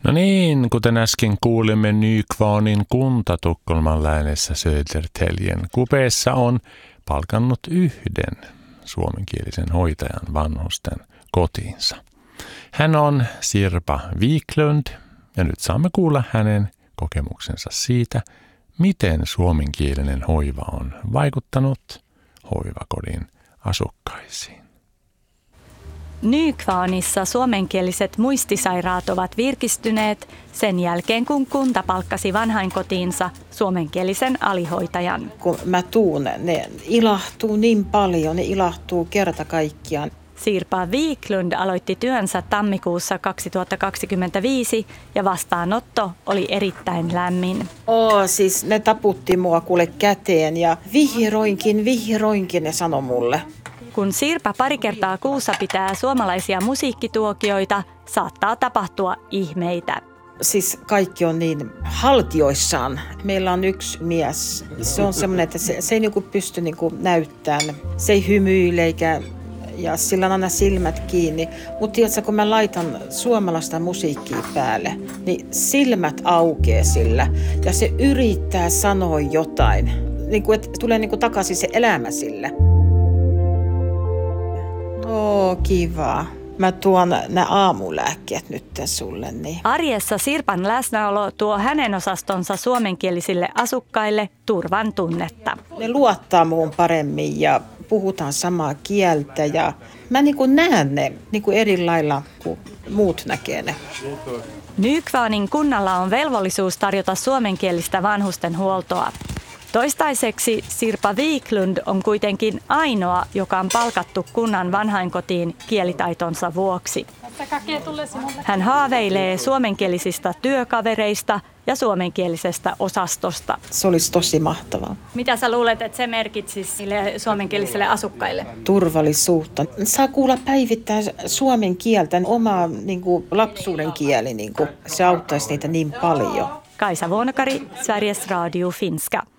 No niin, kuten äsken kuulimme, Nykvarnin kunta Tukholman läänessä Södertäljen kupeessa on palkannut yhden suomenkielisen hoitajan vanhusten kotiinsa. Hän on Sirpa Wiklund ja nyt saamme kuulla hänen kokemuksensa siitä, miten suomenkielinen hoiva on vaikuttanut hoivakodin asukkaisiin. Nykvarnissa suomenkieliset muistisairaat ovat virkistyneet sen jälkeen, kun kunta palkkasi vanhainkotiinsa suomenkielisen alihoitajan. Kun mä tuun, ne ilahtuu niin paljon, ne ilahtuu kerta kaikkiaan. Sirpa Wiklund aloitti työnsä tammikuussa 2025 ja vastaanotto oli erittäin lämmin. Siis ne taputti mua kuule käteen ja vihroinkin ne sanoi mulle. Kun Sirpa pari kertaa kuussa pitää suomalaisia musiikkituokioita, saattaa tapahtua ihmeitä. Siis kaikki on niin haltioissaan. Meillä on yksi mies. Se on semmoinen, että se ei niinku pysty niinku näyttämään. Se ei hymyile ja sillä on aina silmät kiinni. Mutta tiedätkö, kun mä laitan suomalaista musiikkia päälle, niin silmät aukeaa sillä. Ja se yrittää sanoa jotain. Niinku, että tulee niinku takaisin se elämä sille. Kiva. Mä tuon nämä aamulääkkeet nyt sulle. Niin. Arjessa Sirpan läsnäolo tuo hänen osastonsa suomenkielisille asukkaille turvan tunnetta. Ne luottaa muun paremmin ja puhutaan samaa kieltä ja mä niin kuin näen ne niin kuin eri lailla kuin muut näkee ne. Nykvarnin kunnalla on velvollisuus tarjota suomenkielistä vanhustenhuoltoa. Toistaiseksi Sirpa Wiklund on kuitenkin ainoa, joka on palkattu kunnan vanhainkotiin kielitaitonsa vuoksi. Hän haaveilee suomenkielisistä työkavereista ja suomenkielisestä osastosta. Se olisi tosi mahtavaa. Mitä sä luulet, että se merkitsisi sille suomenkielisille asukkaille? Turvallisuutta. Saa kuulla päivittäin suomen kieltä, oma niin kuin, lapsuuden kieli. Niin kuin, se auttaisi niitä niin paljon. Kaisa Vuonokari, Sveriges Radio Finska.